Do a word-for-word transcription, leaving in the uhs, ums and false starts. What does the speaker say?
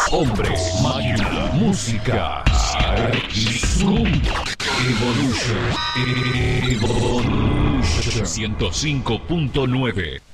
Hombre, máquina, música. X-Zoom. Evolution. Evolution. ciento cinco punto nueve.